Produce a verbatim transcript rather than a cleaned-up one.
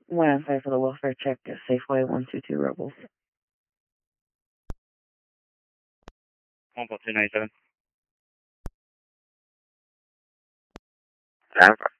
one on five for the welfare check at Safeway one two two Rebels. one four two nine seven. Alpha.